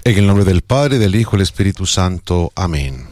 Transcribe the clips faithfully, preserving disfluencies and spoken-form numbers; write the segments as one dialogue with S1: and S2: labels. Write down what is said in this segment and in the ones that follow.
S1: En el nombre del Padre, del Hijo y del Espíritu Santo. Amén.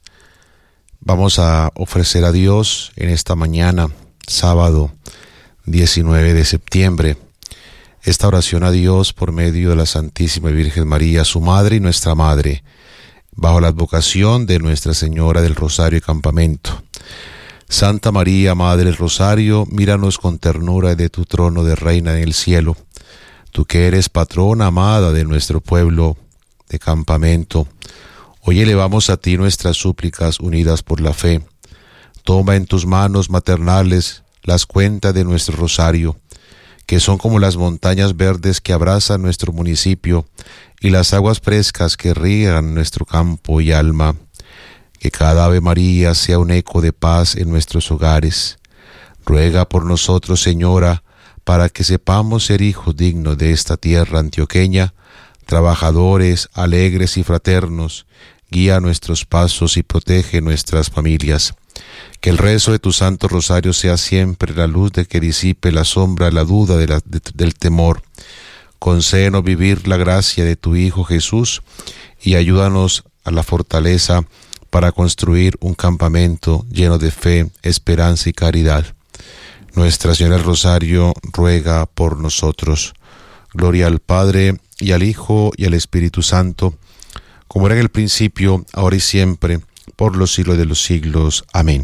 S1: Vamos a ofrecer a Dios en esta mañana, sábado diecinueve de septiembre, esta oración a Dios por medio de la Santísima Virgen María, su Madre y nuestra Madre, bajo la advocación de Nuestra Señora del Rosario y Campamento. Santa María, Madre del Rosario, míranos con ternura de tu trono de Reina en el cielo. Tú que eres patrona amada de nuestro pueblo de Campamento, hoy elevamos a ti nuestras súplicas unidas por la fe. Toma en tus manos maternales las cuentas de nuestro rosario, que son como las montañas verdes que abrazan nuestro municipio y las aguas frescas que riegan nuestro campo y alma. Que cada Ave María sea un eco de paz en nuestros hogares. Ruega por nosotros, Señora, para que sepamos ser hijos dignos de esta tierra antioqueña, trabajadores, alegres y fraternos. Guía nuestros pasos y protege nuestras familias. Que el rezo de tu Santo Rosario sea siempre la luz de que disipe la sombra, la duda de la, de, del temor. Concédenos vivir la gracia de tu Hijo Jesús y ayúdanos a la fortaleza para construir un campamento lleno de fe, esperanza y caridad. Nuestra Señora del Rosario ruega por nosotros. Gloria al Padre, y al Hijo, y al Espíritu Santo, como era en el principio, ahora y siempre, por los siglos de los siglos. Amén.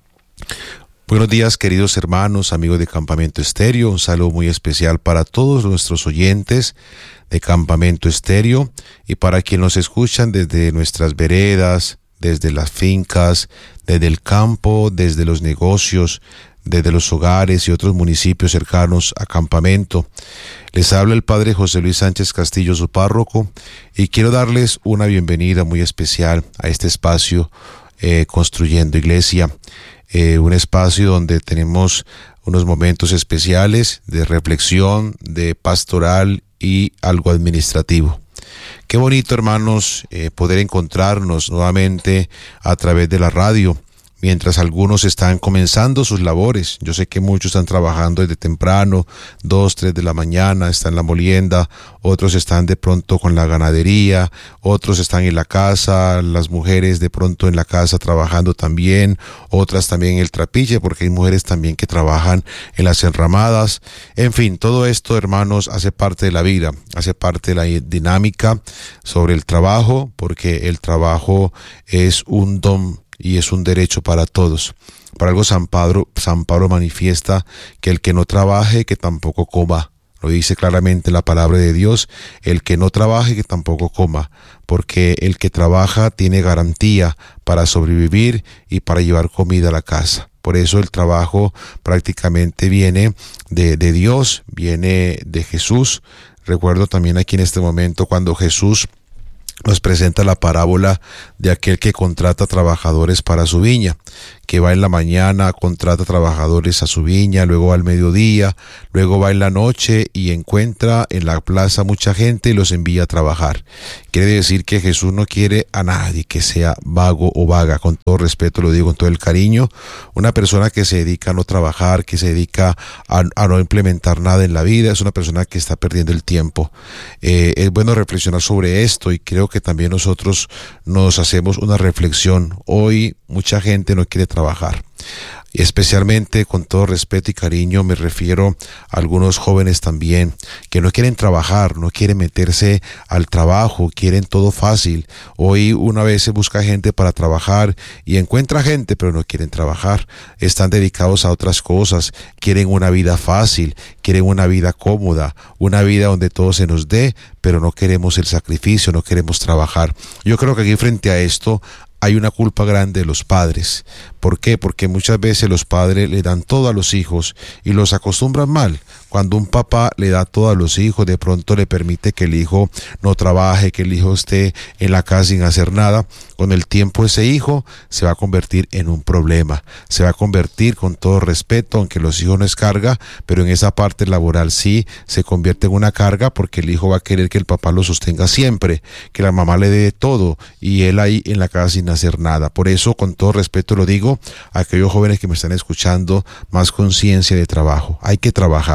S1: Buenos días, queridos hermanos, amigos de Campamento Estéreo. Un saludo muy especial para todos nuestros oyentes de Campamento Estéreo y para quienes nos escuchan desde nuestras veredas, desde las fincas, desde el campo, desde los negocios, desde los hogares y otros municipios cercanos a Campamento. Les habla el Padre José Luis Sánchez Castillo, su párroco, y quiero darles una bienvenida muy especial a este espacio eh, Construyendo Iglesia, eh, un espacio donde tenemos unos momentos especiales de reflexión, de pastoral y algo administrativo. Qué bonito, hermanos, eh, poder encontrarnos nuevamente a través de la radio, mientras algunos están comenzando sus labores. Yo sé que muchos están trabajando desde temprano, dos, tres de la mañana, están en la molienda, otros están de pronto con la ganadería, otros están en la casa, las mujeres de pronto en la casa trabajando también, otras también en el trapiche, porque hay mujeres también que trabajan en las enramadas. En fin, todo esto, hermanos, hace parte de la vida, hace parte de la dinámica sobre el trabajo, porque el trabajo es un don y es un derecho para todos. Por algo San Pablo, San Pablo manifiesta que el que no trabaje, que tampoco coma. Lo dice claramente la palabra de Dios, el que no trabaje, que tampoco coma, porque el que trabaja tiene garantía para sobrevivir y para llevar comida a la casa. Por eso el trabajo prácticamente viene de, de Dios, viene de Jesús. Recuerdo también aquí en este momento cuando Jesús nos presenta la parábola de aquel que contrata trabajadores para su viña, que va en la mañana, contrata trabajadores a su viña, luego va al mediodía, luego va en la noche y encuentra en la plaza mucha gente y los envía a trabajar. Quiere decir que Jesús no quiere a nadie que sea vago o vaga, con todo respeto lo digo, con todo el cariño. Una persona que se dedica a no trabajar, que se dedica a, a no implementar nada en la vida, es una persona que está perdiendo el tiempo. Eh, es bueno reflexionar sobre esto y creo que también nosotros nos hacemos una reflexión. Hoy mucha gente no quiere trabajar. Y especialmente, con todo respeto y cariño, me refiero a algunos jóvenes también que no quieren trabajar, no quieren meterse al trabajo, quieren todo fácil. Hoy una vez se busca gente para trabajar y encuentra gente, pero no quieren trabajar. Están dedicados a otras cosas, quieren una vida fácil, quieren una vida cómoda, una vida donde todo se nos dé, pero no queremos el sacrificio, no queremos trabajar. Yo creo que aquí frente a esto hay una culpa grande de los padres. ¿Por qué? Porque muchas veces los padres le dan todo a los hijos y los acostumbran mal. Cuando un papá le da todo a los hijos, de pronto le permite que el hijo no trabaje, que el hijo esté en la casa sin hacer nada. Con el tiempo ese hijo se va a convertir en un problema. Se va a convertir, con todo respeto, aunque los hijos no es carga, pero en esa parte laboral sí se convierte en una carga, porque el hijo va a querer que el papá lo sostenga siempre, que la mamá le dé todo y él ahí en la casa sin hacer nada. Por eso, con todo respeto lo digo a aquellos jóvenes que me están escuchando, más conciencia de trabajo. Hay que trabajar.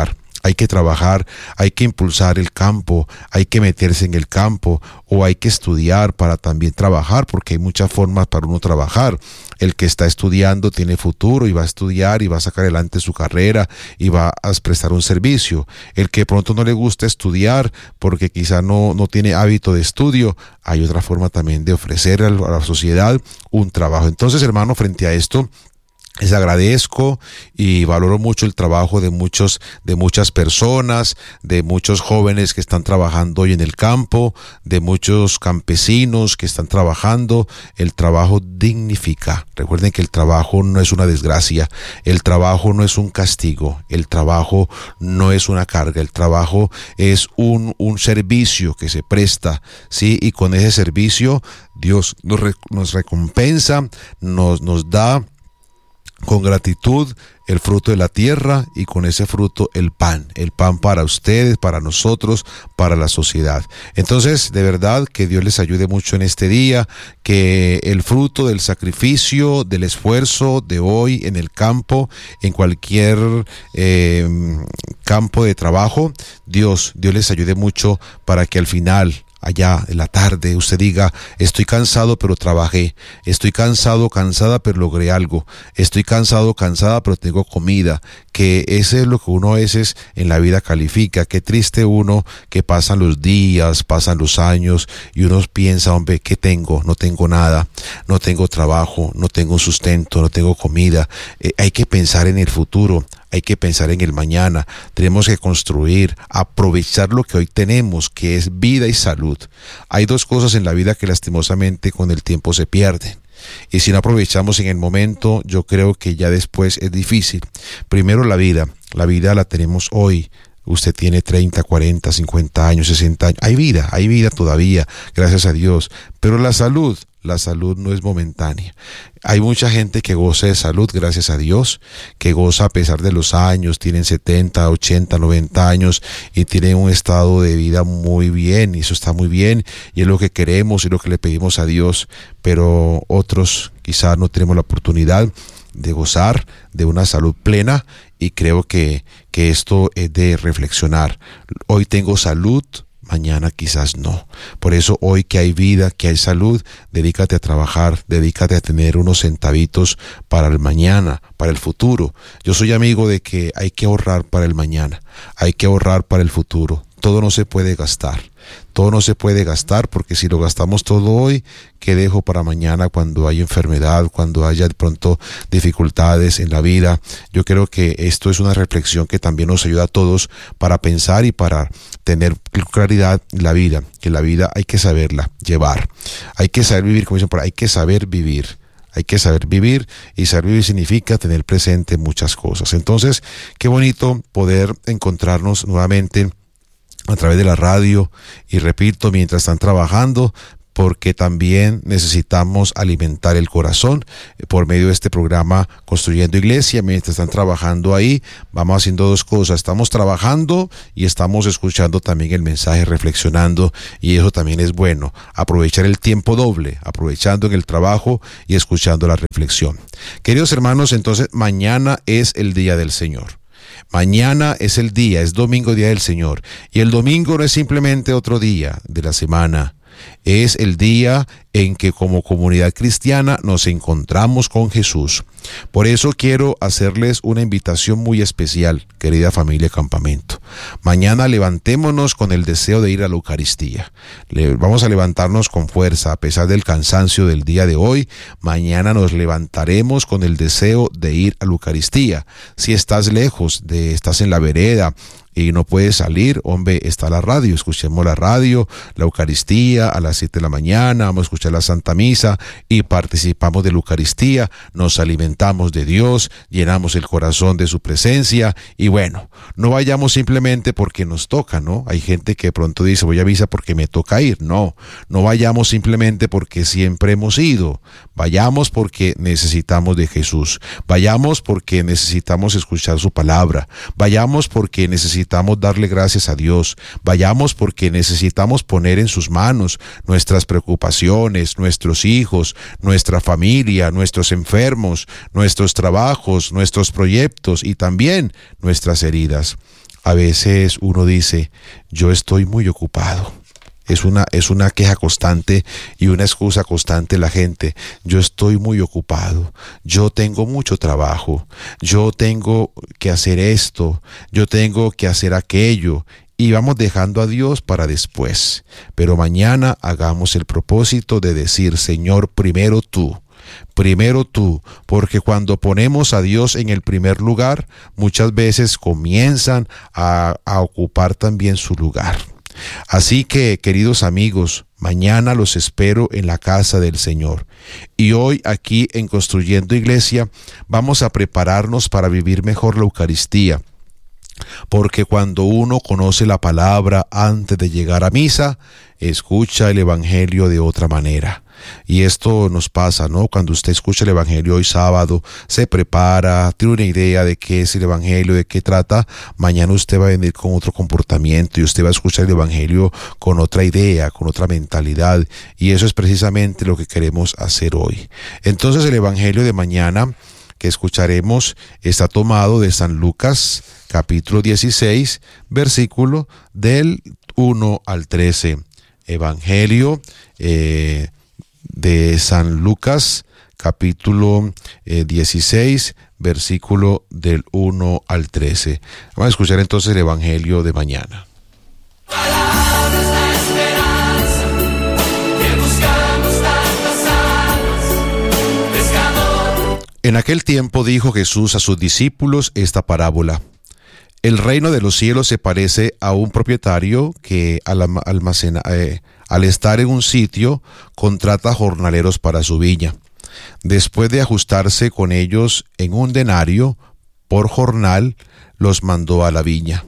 S1: hay que trabajar, hay que impulsar el campo, hay que meterse en el campo o hay que estudiar para también trabajar, porque hay muchas formas para uno trabajar. El que está estudiando tiene futuro y va a estudiar y va a sacar adelante su carrera y va a prestar un servicio. El que pronto no le gusta estudiar porque quizá no, no tiene hábito de estudio, hay otra forma también de ofrecer a la sociedad un trabajo. Entonces, hermano, frente a esto, les agradezco y valoro mucho el trabajo de muchos, de muchas personas, de muchos jóvenes que están trabajando hoy en el campo, de muchos campesinos que están trabajando. El trabajo dignifica. Recuerden que el trabajo no es una desgracia, el trabajo no es un castigo, el trabajo no es una carga, el trabajo es un, un servicio que se presta, ¿sí? Y con ese servicio Dios nos, re, nos recompensa, nos, nos da con gratitud el fruto de la tierra y con ese fruto el pan, el pan para ustedes, para nosotros, para la sociedad. Entonces, de verdad, que Dios les ayude mucho en este día, que el fruto del sacrificio, del esfuerzo de hoy en el campo, en cualquier eh, campo de trabajo, Dios, Dios les ayude mucho para que al final, allá en la tarde, usted diga: estoy cansado pero trabajé, estoy cansado, cansada pero logré algo, estoy cansado, cansada pero tengo comida. Que ese es lo que uno a veces en la vida califica. Qué triste uno que pasan los días, pasan los años y uno piensa: hombre, ¿qué tengo? No tengo nada, no tengo trabajo, no tengo sustento, no tengo comida. Eh, hay que pensar en el futuro. Hay que pensar en el mañana, tenemos que construir, aprovechar lo que hoy tenemos, que es vida y salud. Hay dos cosas en la vida que lastimosamente con el tiempo se pierden. Y si no aprovechamos en el momento, yo creo que ya después es difícil. Primero, la vida, la vida la tenemos hoy. Usted tiene treinta, cuarenta, cincuenta años, sesenta años. Hay vida, hay vida todavía, gracias a Dios. Pero la salud, la salud no es momentánea. Hay mucha gente que goza de salud, gracias a Dios, que goza a pesar de los años, tienen setenta, ochenta, noventa años y tienen un estado de vida muy bien, y eso está muy bien, y es lo que queremos y lo que le pedimos a Dios. Pero otros quizás no tenemos la oportunidad de gozar de una salud plena, y creo que, que esto es de reflexionar. Hoy tengo salud, mañana quizás no. Por eso hoy que hay vida, que hay salud, dedícate a trabajar, dedícate a tener unos centavitos para el mañana, para el futuro. Yo soy amigo de que hay que ahorrar para el mañana, hay que ahorrar para el futuro. Todo no se puede gastar, todo no se puede gastar, porque si lo gastamos todo hoy, ¿qué dejo para mañana cuando hay enfermedad, cuando haya de pronto dificultades en la vida? Yo creo que esto es una reflexión que también nos ayuda a todos para pensar y para tener claridad en la vida, que la vida hay que saberla llevar, hay que saber vivir, como dicen por ahí, hay que saber vivir. Hay que saber vivir, y saber vivir significa tener presente muchas cosas. Entonces, qué bonito poder encontrarnos nuevamente a través de la radio, y repito, mientras están trabajando, porque también necesitamos alimentar el corazón por medio de este programa Construyendo Iglesia. Mientras están trabajando ahí, vamos haciendo dos cosas: estamos trabajando y estamos escuchando también el mensaje, reflexionando, y eso también es bueno, aprovechar el tiempo doble, aprovechando en el trabajo y escuchando la reflexión. Queridos hermanos, entonces mañana es el día del Señor. Mañana es el día, es domingo, día del Señor. Y el domingo no es simplemente otro día de la semana. Es el día en que como comunidad cristiana nos encontramos con Jesús. Por eso quiero hacerles una invitación muy especial, querida familia Campamento. Mañana levantémonos con el deseo de ir a la Eucaristía. Le, vamos a levantarnos con fuerza a pesar del cansancio del día de hoy. Mañana nos levantaremos con el deseo de ir a la Eucaristía. Si estás lejos, de, estás en la vereda y no puedes salir, hombre, está la radio, escuchemos la radio, la Eucaristía a las siete de la mañana, vamos a escuchar la Santa Misa y participamos de la Eucaristía, nos alimentamos de Dios, llenamos el corazón de su presencia, y bueno, no vayamos simplemente porque nos toca, ¿no? Hay gente que de pronto dice: voy a misa porque me toca ir. No, no vayamos simplemente porque siempre hemos ido, vayamos porque necesitamos de Jesús, vayamos porque necesitamos escuchar su palabra, vayamos porque necesitamos Necesitamos darle gracias a Dios, vayamos porque necesitamos poner en sus manos nuestras preocupaciones, nuestros hijos, nuestra familia, nuestros enfermos, nuestros trabajos, nuestros proyectos y también nuestras heridas. A veces uno dice, yo estoy muy ocupado. Es una, es una queja constante y una excusa constante la gente. Yo estoy muy ocupado, yo tengo mucho trabajo, yo tengo que hacer esto, yo tengo que hacer aquello. Y vamos dejando a Dios para después. Pero mañana hagamos el propósito de decir, Señor, primero tú. Primero tú, porque cuando ponemos a Dios en el primer lugar, muchas veces comienzan a, a ocupar también su lugar. Así que, queridos amigos, mañana los espero en la casa del Señor. Y hoy aquí en Construyendo Iglesia vamos a prepararnos para vivir mejor la Eucaristía. Porque cuando uno conoce la palabra antes de llegar a misa, escucha el Evangelio de otra manera. Y esto nos pasa, ¿no? Cuando usted escucha el Evangelio hoy sábado, se prepara, tiene una idea de qué es el Evangelio, de qué trata, mañana usted va a venir con otro comportamiento y usted va a escuchar el Evangelio con otra idea, con otra mentalidad. Y eso es precisamente lo que queremos hacer hoy. Entonces el Evangelio de mañana que escucharemos está tomado de San Lucas, capítulo dieciséis, versículo del uno al trece. Evangelio eh, de San Lucas, capítulo eh, dieciséis, versículo del uno al trece. Vamos a escuchar entonces el Evangelio de mañana. En aquel tiempo dijo Jesús a sus discípulos esta parábola. El reino de los cielos se parece a un propietario que al, almacena, eh, al estar en un sitio contrata jornaleros para su viña. Después de ajustarse con ellos en un denario por jornal, los mandó a la viña.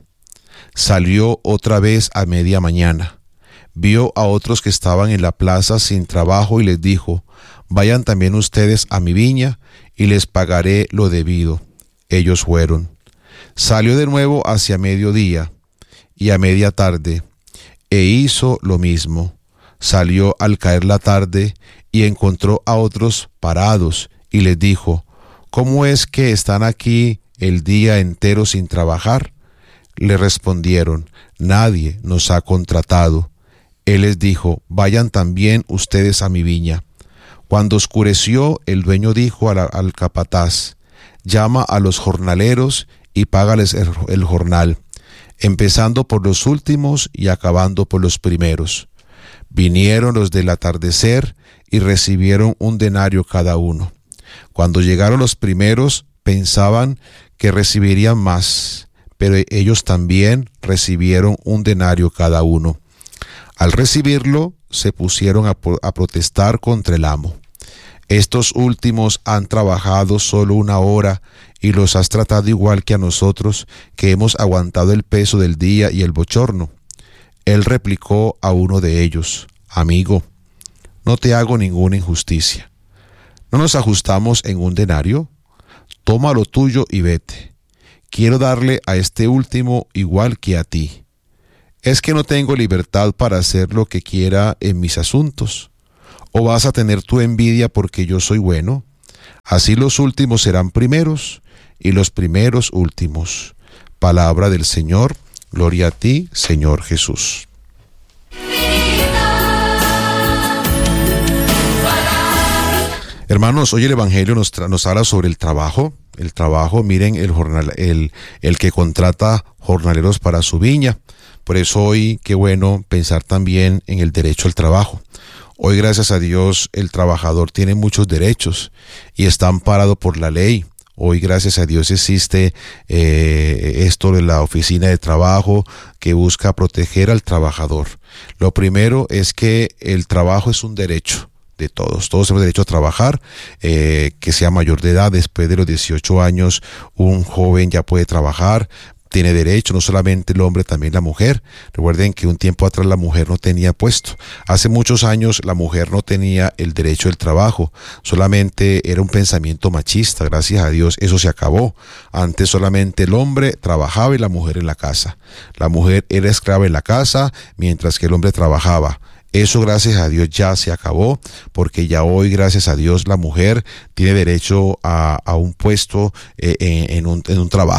S1: Salió otra vez a media mañana. Vio a otros que estaban en la plaza sin trabajo y les dijo, vayan también ustedes a mi viña y les pagaré lo debido. Ellos fueron. Salió de nuevo hacia mediodía y a media tarde, e hizo lo mismo. Salió al caer la tarde y encontró a otros parados y les dijo, ¿cómo es que están aquí el día entero sin trabajar? Le respondieron, nadie nos ha contratado. Él les dijo, vayan también ustedes a mi viña. Cuando oscureció, el dueño dijo al, al capataz, llama a los jornaleros y págales el, el jornal, empezando por los últimos y acabando por los primeros. Vinieron los del atardecer y recibieron un denario cada uno. Cuando llegaron los primeros, pensaban que recibirían más, pero ellos también recibieron un denario cada uno. Al recibirlo, se pusieron a, a protestar contra el amo. Estos últimos han trabajado solo una hora y los has tratado igual que a nosotros, que hemos aguantado el peso del día y el bochorno. Él replicó a uno de ellos, amigo, no te hago ninguna injusticia. ¿No nos ajustamos en un denario? Toma lo tuyo y vete. Quiero darle a este último igual que a ti. ¿Es que no tengo libertad para hacer lo que quiera en mis asuntos? ¿O vas a tener tu envidia porque yo soy bueno? Así los últimos serán primeros y los primeros últimos. Palabra del Señor, gloria a ti, Señor Jesús. Hermanos, hoy el Evangelio nos, tra- nos habla sobre el trabajo. El trabajo, miren, el, jornal, el, el que contrata jornaleros para su viña. Por eso hoy, qué bueno pensar también en el derecho al trabajo. Hoy, gracias a Dios, el trabajador tiene muchos derechos y está amparado por la ley. Hoy, gracias a Dios, existe eh, esto de la oficina de trabajo que busca proteger al trabajador. Lo primero es que el trabajo es un derecho de todos. Todos tenemos derecho a trabajar, eh, que sea mayor de edad. Después de los dieciocho años, un joven ya puede trabajar. Tiene derecho, no solamente el hombre, también la mujer. Recuerden que un tiempo atrás la mujer no tenía puesto. Hace muchos años la mujer no tenía el derecho del trabajo. Solamente era un pensamiento machista. Gracias a Dios eso se acabó. Antes solamente el hombre trabajaba y la mujer en la casa. La mujer era esclava en la casa mientras que el hombre trabajaba. Eso, gracias a Dios, ya se acabó, porque ya hoy, gracias a Dios, la mujer tiene derecho a, a un puesto eh, en, en, un, en un trabajo.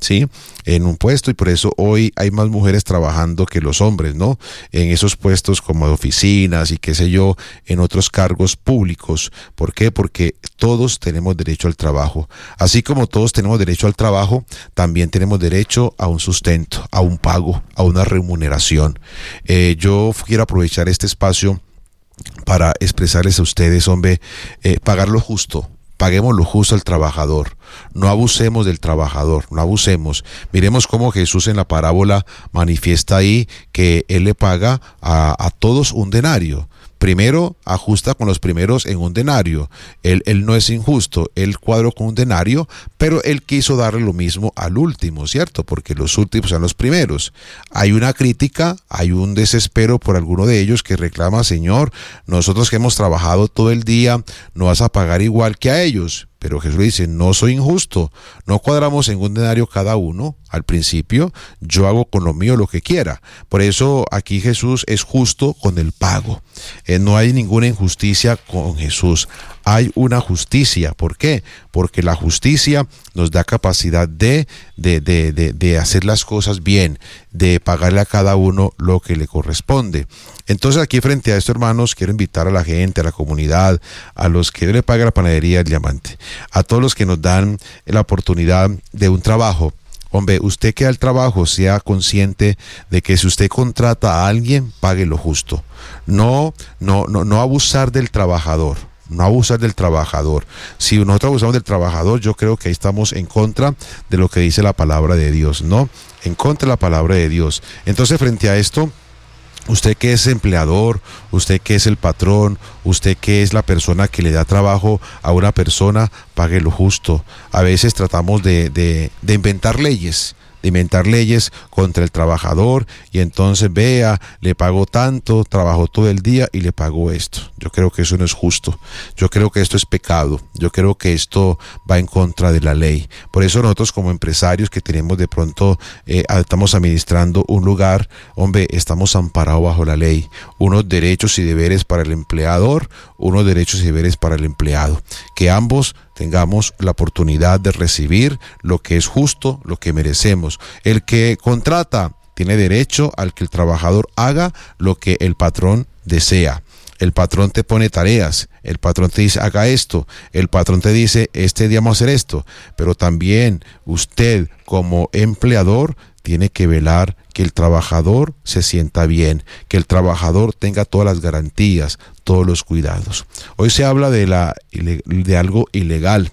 S1: ¿sí? En un puesto, y por eso hoy hay más mujeres trabajando que los hombres, ¿no? En esos puestos como de oficinas y qué sé yo, en otros cargos públicos. ¿Por qué? Porque todos tenemos derecho al trabajo. Así como todos tenemos derecho al trabajo, también tenemos derecho a un sustento, a un pago, a una remuneración. Eh, yo quiero aprovechar este espacio para expresarles a ustedes, hombre, eh, pagar lo justo. Paguemos lo justo al trabajador, no abusemos del trabajador, no abusemos. Miremos cómo Jesús en la parábola manifiesta ahí que Él le paga a, a todos un denario. Primero ajusta con los primeros en un denario. Él, él no es injusto, él cuadró con un denario, pero él quiso darle lo mismo al último, ¿cierto? Porque los últimos son los primeros. Hay una crítica, hay un desespero por alguno de ellos que reclama: Señor, nosotros que hemos trabajado todo el día, no vas a pagar igual que a ellos. Pero Jesús le dice: no soy injusto, no cuadramos en un denario cada uno. Al principio yo hago con lo mío lo que quiera. Por eso aquí Jesús es justo con el pago. Eh, no hay ninguna injusticia con Jesús. Hay una justicia. ¿Por qué? Porque la justicia nos da capacidad de, de, de, de, de hacer las cosas bien, de pagarle a cada uno lo que le corresponde. Entonces aquí frente a esto, hermanos, quiero invitar a la gente, a la comunidad, a los que le paga la panadería El Diamante, a todos los que nos dan la oportunidad de un trabajo. Hombre, usted que da el trabajo, sea consciente de que si usted contrata a alguien, pague lo justo. No, no, no, no abusar del trabajador. No abusar del trabajador. Si nosotros abusamos del trabajador, yo creo que ahí estamos en contra de lo que dice la palabra de Dios, ¿no? En contra de la palabra de Dios. Entonces, frente a esto, usted que es empleador, usted que es el patrón, usted que es la persona que le da trabajo a una persona, pague lo justo. A veces tratamos de, de, de inventar leyes. de inventar leyes contra el trabajador, y entonces vea, le pagó tanto, trabajó todo el día y le pagó esto. Yo creo que eso no es justo. Yo creo que esto es pecado. Yo creo que esto va en contra de la ley. Por eso nosotros como empresarios que tenemos de pronto, eh, estamos administrando un lugar, hombre, estamos amparados bajo la ley. Unos derechos y deberes para el empleador, unos derechos y deberes para el empleado. Que ambos tengamos la oportunidad de recibir lo que es justo, lo que merecemos. El que contrata tiene derecho al que el trabajador haga lo que el patrón desea. El patrón te pone tareas, el patrón te dice haga esto, el patrón te dice este día vamos a hacer esto, pero también usted como empleador tiene que velar que el trabajador se sienta bien, que el trabajador tenga todas las garantías, todos los cuidados. Hoy se habla de, la, de algo ilegal,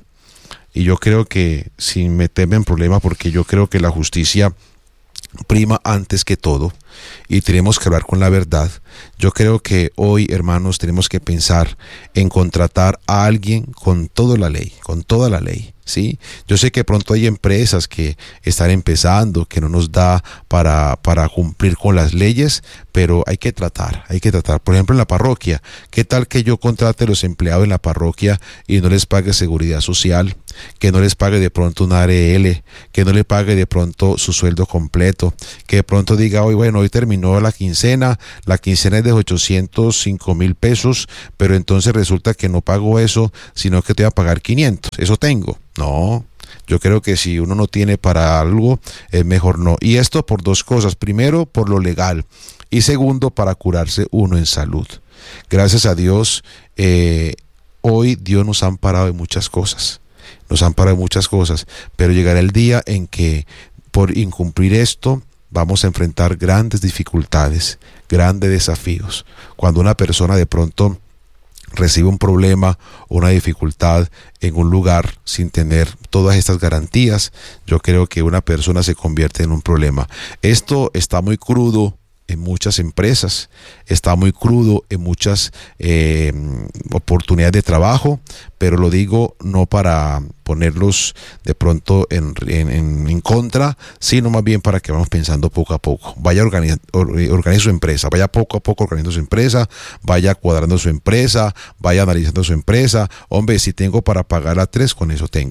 S1: y yo creo que, sin meterme en problemas, porque yo creo que la justicia prima antes que todo, y tenemos que hablar con la verdad. Yo creo que hoy, hermanos, tenemos que pensar en contratar a alguien con toda la ley, con toda la ley. ¿Sí? Yo sé que pronto hay empresas que están empezando, que no nos da para, para cumplir con las leyes, pero hay que tratar, hay que tratar. Por ejemplo, en la parroquia, ¿qué tal que yo contrate a los empleados en la parroquia y no les pague seguridad social? Que no les pague de pronto un A R L, que no le pague de pronto su sueldo completo, que de pronto diga, hoy bueno, hoy terminó la quincena, la quincena es de ochocientos cinco mil pesos, pero entonces resulta que no pago eso, sino que te voy a pagar quinientos, eso tengo. No, yo creo que si uno no tiene para algo, es mejor no. Y esto por dos cosas. Primero, por lo legal. Y segundo, para curarse uno en salud. Gracias a Dios, eh, hoy Dios nos ha amparado en muchas cosas. Nos ha amparado en muchas cosas. Pero llegará el día en que por incumplir esto, vamos a enfrentar grandes dificultades, grandes desafíos. Cuando una persona de pronto recibe un problema o una dificultad en un lugar sin tener todas estas garantías, yo creo que una persona se convierte en un problema. Esto está muy crudo en muchas empresas, está muy crudo en muchas eh, oportunidades de trabajo, pero lo digo no para ponerlos de pronto en, en, en contra, sino más bien para que vamos pensando poco a poco. Vaya organiz, organice su empresa, vaya poco a poco organizando su empresa, vaya cuadrando su empresa, vaya analizando su empresa. Hombre, si tengo para pagar a tres, con eso tengo.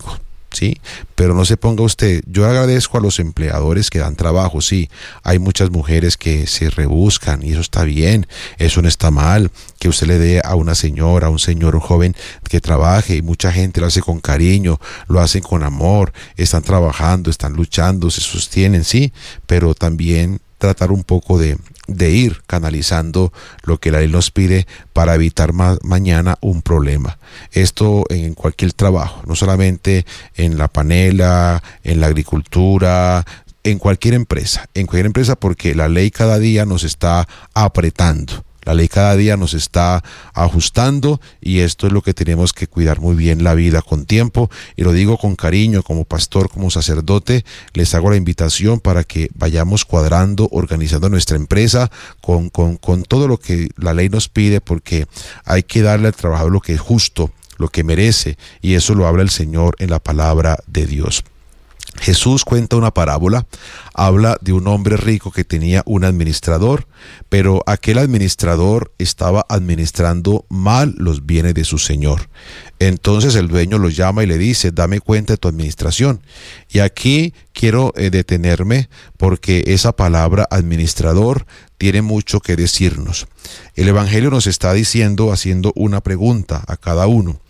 S1: ¿sí? Pero no se ponga usted, yo agradezco a los empleadores que dan trabajo, sí, hay muchas mujeres que se rebuscan y eso está bien, eso no está mal, que usted le dé a una señora, a un señor, un joven que trabaje, y mucha gente lo hace con cariño, lo hacen con amor, están trabajando, están luchando, se sostienen, sí, pero también tratar un poco de, de ir canalizando lo que la ley nos pide para evitar ma- mañana un problema. Esto en cualquier trabajo, no solamente en la panela, en la agricultura, en cualquier empresa, en cualquier empresa, porque la ley cada día nos está apretando. La ley cada día nos está ajustando y esto es lo que tenemos que cuidar muy bien la vida con tiempo, y lo digo con cariño como pastor, como sacerdote, les hago la invitación para que vayamos cuadrando, organizando nuestra empresa con, con, con todo lo que la ley nos pide, porque hay que darle al trabajador lo que es justo, lo que merece, y eso lo habla el Señor en la palabra de Dios. Jesús cuenta una parábola, habla de un hombre rico que tenía un administrador, pero aquel administrador estaba administrando mal los bienes de su señor. Entonces el dueño lo llama y le dice: dame cuenta de tu administración. Y aquí quiero eh, detenerme, porque esa palabra administrador tiene mucho que decirnos. El Evangelio nos está diciendo, haciendo una pregunta a cada uno: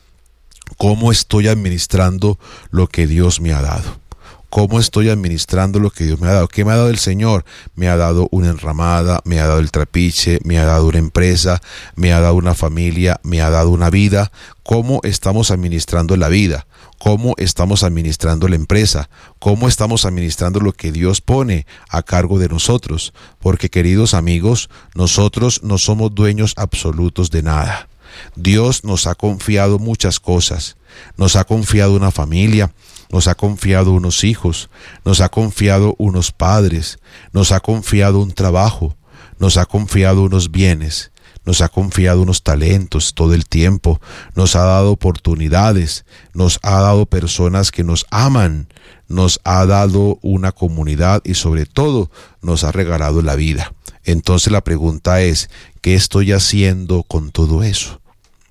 S1: ¿cómo estoy administrando lo que Dios me ha dado? ¿Cómo estoy administrando lo que Dios me ha dado? ¿Qué me ha dado el Señor? Me ha dado una enramada, me ha dado el trapiche, me ha dado una empresa, me ha dado una familia, me ha dado una vida. ¿Cómo estamos administrando la vida? ¿Cómo estamos administrando la empresa? ¿Cómo estamos administrando lo que Dios pone a cargo de nosotros? Porque, queridos amigos, nosotros no somos dueños absolutos de nada. Dios nos ha confiado muchas cosas. Nos ha confiado una familia, nos ha confiado unos hijos, nos ha confiado unos padres, nos ha confiado un trabajo, nos ha confiado unos bienes, nos ha confiado unos talentos todo el tiempo, nos ha dado oportunidades, nos ha dado personas que nos aman, nos ha dado una comunidad y sobre todo nos ha regalado la vida. Entonces la pregunta es: ¿qué estoy haciendo con todo eso?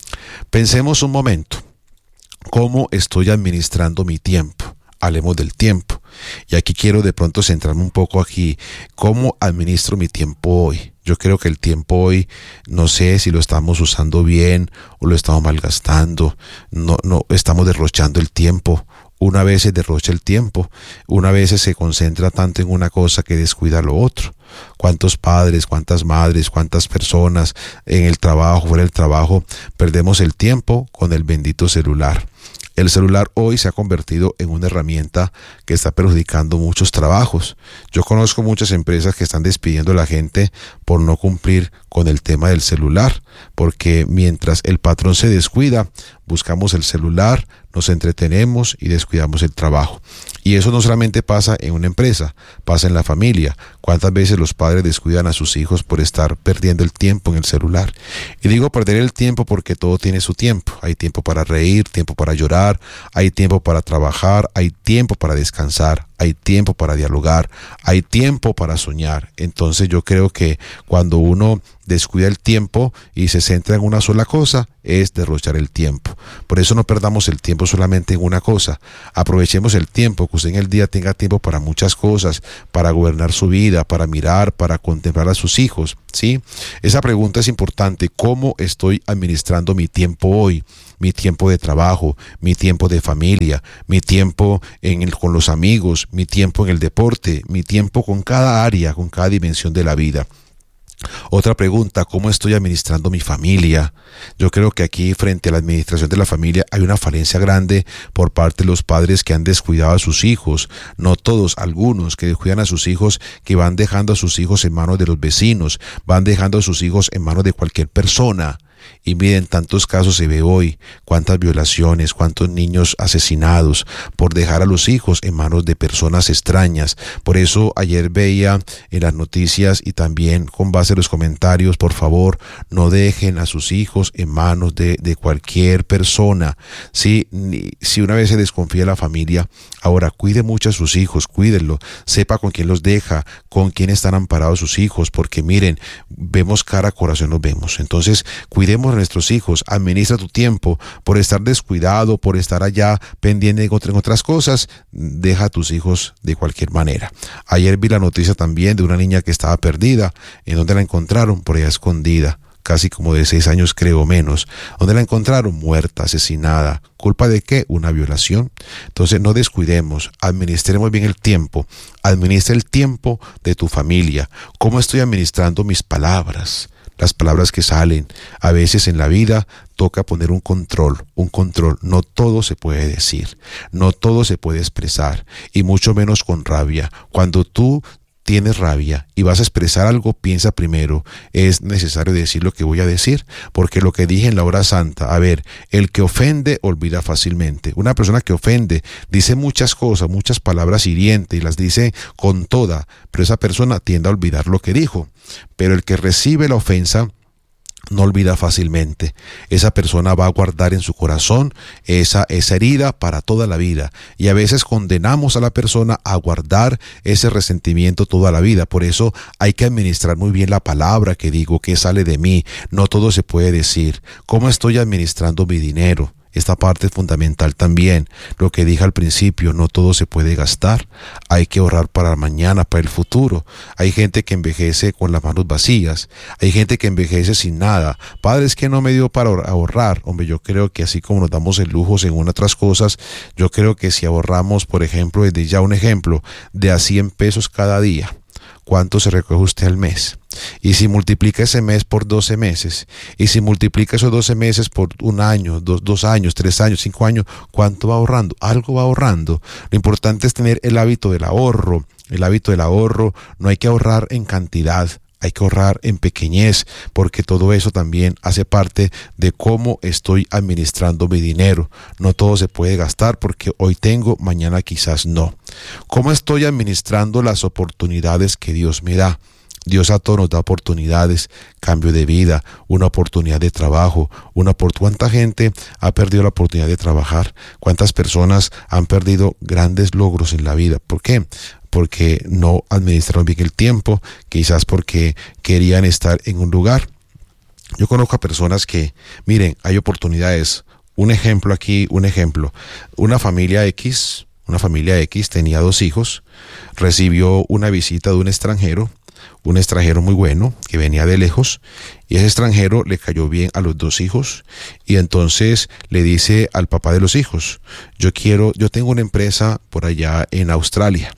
S1: Pensemos un momento. ¿Cómo estoy administrando mi tiempo? Hablemos del tiempo. Y aquí quiero de pronto centrarme un poco aquí. ¿Cómo administro mi tiempo hoy? Yo creo que el tiempo hoy, no sé si lo estamos usando bien o lo estamos malgastando. No, no, estamos derrochando el tiempo. Una vez se derrocha el tiempo, una vez se concentra tanto en una cosa que descuida lo otro. ¿Cuántos padres, cuántas madres, cuántas personas en el trabajo, fuera del trabajo, perdemos el tiempo con el bendito celular? El celular hoy se ha convertido en una herramienta que está perjudicando muchos trabajos. Yo conozco muchas empresas que están despidiendo a la gente por no cumplir con el tema del celular, porque mientras el patrón se descuida, buscamos el celular, nos entretenemos y descuidamos el trabajo. Y eso no solamente pasa en una empresa, pasa en la familia. ¿Cuántas veces los padres descuidan a sus hijos por estar perdiendo el tiempo en el celular? Y digo perder el tiempo porque todo tiene su tiempo. Hay tiempo para reír, tiempo para llorar, hay tiempo para trabajar, hay tiempo para descansar, hay tiempo para dialogar, hay tiempo para soñar. Entonces yo creo que cuando uno descuida el tiempo y se centra en una sola cosa, es derrochar el tiempo. Por eso no perdamos el tiempo solamente en una cosa. Aprovechemos el tiempo, que usted en el día tenga tiempo para muchas cosas, para gobernar su vida, para mirar, para contemplar a sus hijos, ¿sí? Esa pregunta es importante. ¿Cómo estoy administrando mi tiempo hoy? Mi tiempo de trabajo, mi tiempo de familia, mi tiempo en el, con los amigos, mi tiempo en el deporte, mi tiempo con cada área, con cada dimensión de la vida. Otra pregunta: ¿cómo estoy administrando mi familia? Yo creo que aquí, frente a la administración de la familia, hay una falencia grande por parte de los padres que han descuidado a sus hijos. No todos, algunos que descuidan a sus hijos, que van dejando a sus hijos en manos de los vecinos, van dejando a sus hijos en manos de cualquier persona. Y miren, tantos casos se ve hoy, cuántas violaciones, cuántos niños asesinados por dejar a los hijos en manos de personas extrañas. Por eso ayer veía en las noticias y también con base a los comentarios: por favor, no dejen a sus hijos en manos de, de cualquier persona. Si, si una vez se desconfía de la familia, ahora cuide mucho a sus hijos, cuídenlo, sepa con quién los deja, con quién están amparados sus hijos, porque miren, vemos cara, corazón nos vemos. Entonces, cuide Cuidemos a nuestros hijos, administra tu tiempo. Por estar descuidado, por estar allá pendiente en otras cosas, deja a tus hijos de cualquier manera. Ayer vi la noticia también de una niña que estaba perdida. ¿En dónde la encontraron? Por allá escondida, casi como de seis años creo menos. ¿Dónde la encontraron? Muerta, asesinada. ¿Culpa de qué? Una violación. Entonces no descuidemos, administremos bien el tiempo. Administra el tiempo de tu familia. ¿Cómo estoy administrando mis palabras? Las palabras que salen. A veces en la vida toca poner un control, un control. No todo se puede decir, no todo se puede expresar, y mucho menos con rabia. Cuando tú tienes rabia y vas a expresar algo, piensa primero, ¿es necesario decir lo que voy a decir? Porque lo que dije en la hora santa, a ver, el que ofende olvida fácilmente. Una persona que ofende dice muchas cosas, muchas palabras hirientes y las dice con toda, pero esa persona tiende a olvidar lo que dijo. Pero el que recibe la ofensa no olvida fácilmente. Esa persona va a guardar en su corazón esa, esa herida para toda la vida. Y a veces condenamos a la persona a guardar ese resentimiento toda la vida. Por eso hay que administrar muy bien la palabra que digo, que sale de mí. No todo se puede decir. ¿Cómo estoy administrando mi dinero? Esta parte es fundamental también. Lo que dije al principio, no todo se puede gastar. Hay que ahorrar para mañana, para el futuro. Hay gente que envejece con las manos vacías. Hay gente que envejece sin nada. Padre, es que no me dio para ahorrar. Hombre, yo creo que así como nos damos el lujo según otras cosas, yo creo que si ahorramos, por ejemplo, desde ya un ejemplo, de a cien pesos cada día, ¿cuánto se recoge usted al mes? Y si multiplica ese mes por doce meses, y si multiplica esos doce meses por un año, dos, dos años, tres años, cinco años, ¿cuánto va ahorrando? Algo va ahorrando. Lo importante es tener el hábito del ahorro. El hábito del ahorro, no hay que ahorrar en cantidad, hay que ahorrar en pequeñez, porque todo eso también hace parte de cómo estoy administrando mi dinero. No todo se puede gastar porque hoy tengo, mañana quizás no. ¿Cómo estoy administrando las oportunidades que Dios me da? Dios a todos nos da oportunidades, cambio de vida, una oportunidad de trabajo, una por... ¿Cuánta gente ha perdido la oportunidad de trabajar? ¿Cuántas personas han perdido grandes logros en la vida? ¿Por qué? Porque no administraron bien el tiempo, quizás porque querían estar en un lugar. Yo conozco a personas que, miren, hay oportunidades. Un ejemplo aquí, un ejemplo. Una familia X, una familia X tenía dos hijos, recibió una visita de un extranjero, un extranjero muy bueno, que venía de lejos, y ese extranjero le cayó bien a los dos hijos, y entonces le dice al papá de los hijos, yo quiero, yo tengo una empresa por allá en Australia,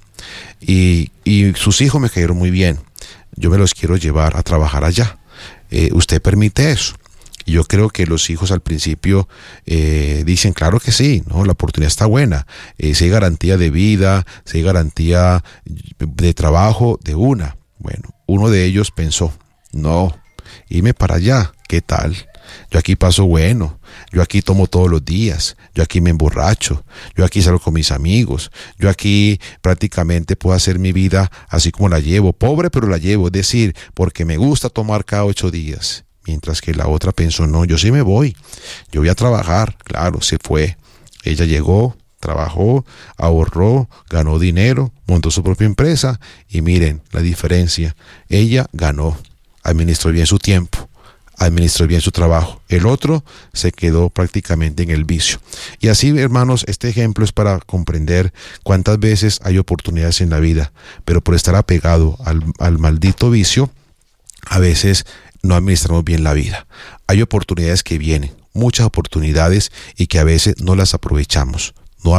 S1: y, y sus hijos me cayeron muy bien, yo me los quiero llevar a trabajar allá, eh, ¿usted permite eso? Y yo creo que los hijos al principio eh, dicen, claro que sí, ¿no? La oportunidad está buena, eh, si hay garantía de vida, si hay garantía de trabajo, de una. Bueno, uno de ellos pensó, no, irme para allá, ¿qué tal? Yo aquí paso bueno, yo aquí tomo todos los días, yo aquí me emborracho, yo aquí salgo con mis amigos, yo aquí prácticamente puedo hacer mi vida así como la llevo, pobre pero la llevo, es decir, porque me gusta tomar cada ocho días. Mientras que la otra pensó, no, yo sí me voy, yo voy a trabajar, claro, se fue, ella llegó, trabajó, ahorró, ganó dinero, montó su propia empresa y miren la diferencia. Ella ganó, administró bien su tiempo, administró bien su trabajo. El otro se quedó prácticamente en el vicio. Y así, hermanos, este ejemplo es para comprender cuántas veces hay oportunidades en la vida, pero por estar apegado al, al maldito vicio, a veces no administramos bien la vida. Hay oportunidades que vienen, muchas oportunidades y que a veces no las aprovechamos.